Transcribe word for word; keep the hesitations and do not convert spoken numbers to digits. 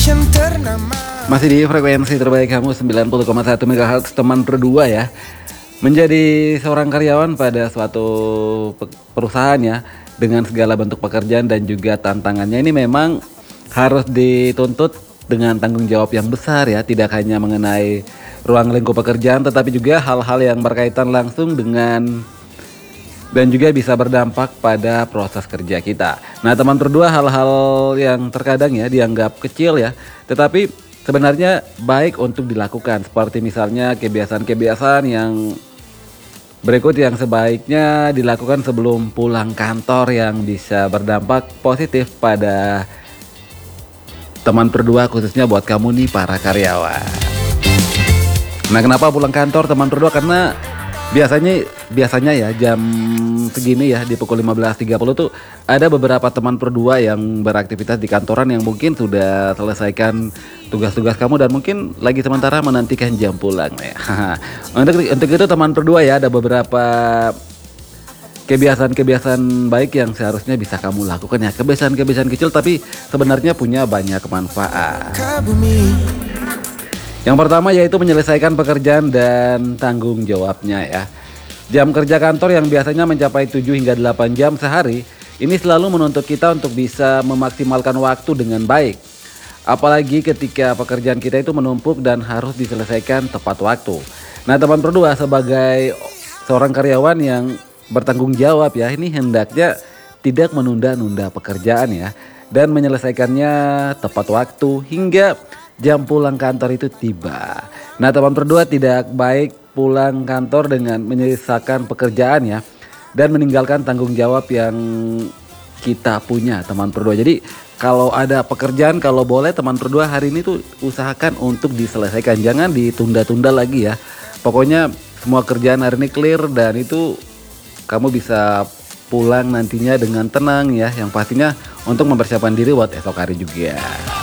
Masih di frekuensi terbaik kamu sembilan puluh koma satu megahertz teman berdua ya. Menjadi seorang karyawan pada suatu perusahaan ya, dengan segala bentuk pekerjaan dan juga tantangannya ini memang harus dituntut dengan tanggung jawab yang besar ya. Tidak hanya mengenai ruang lingkup pekerjaan tetapi juga hal-hal yang berkaitan langsung dengan dan juga bisa berdampak pada proses kerja kita. Nah teman berdua, hal-hal yang terkadang ya dianggap kecil ya, tetapi sebenarnya baik untuk dilakukan. Seperti misalnya kebiasaan-kebiasaan yang berikut yang sebaiknya dilakukan sebelum pulang kantor yang bisa berdampak positif pada teman berdua, khususnya buat kamu nih para karyawan. Nah kenapa pulang kantor teman berdua? Karena biasanya biasanya ya jam segini ya di pukul lima belas tiga puluh tuh ada beberapa teman berdua yang beraktivitas di kantoran yang mungkin sudah selesaikan tugas-tugas kamu dan mungkin lagi sementara menantikan jam pulang ya. Untuk untuk itu teman berdua ya, ada beberapa kebiasaan-kebiasaan baik yang seharusnya bisa kamu lakukan ya. Kebiasaan-kebiasaan kecil tapi sebenarnya punya banyak manfaat. Yang pertama yaitu menyelesaikan pekerjaan dan tanggung jawabnya ya. Jam kerja kantor yang biasanya mencapai tujuh hingga delapan jam sehari, ini selalu menuntut kita untuk bisa memaksimalkan waktu dengan baik. Apalagi ketika pekerjaan kita itu menumpuk dan harus diselesaikan tepat waktu. Nah teman berdua, sebagai seorang karyawan yang bertanggung jawab ya, ini hendaknya tidak menunda-nunda pekerjaan ya, dan menyelesaikannya tepat waktu hingga jam pulang kantor itu tiba. Nah teman berdua, tidak baik pulang kantor dengan menyisakan pekerjaan ya, dan meninggalkan tanggung jawab yang kita punya teman berdua. Jadi kalau ada pekerjaan, kalau boleh teman berdua hari ini tuh usahakan untuk diselesaikan, jangan ditunda-tunda lagi ya. Pokoknya semua kerjaan hari ini clear dan itu kamu bisa pulang nantinya dengan tenang ya, yang pastinya untuk mempersiapkan diri buat esok hari juga.